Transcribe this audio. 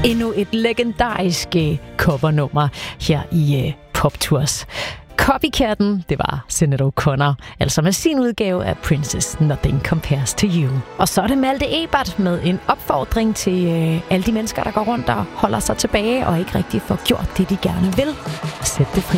Endnu et legendarisk covernummer her i Pop Tours. Copycatten, det var Sinéad O'Connor, altså med sin udgave af Princess Nothing Compares to You. Og så er det Malte Ebert med en opfordring til alle de mennesker, der går rundt og holder sig tilbage og ikke rigtig får gjort det, de gerne vil. Sæt det fri.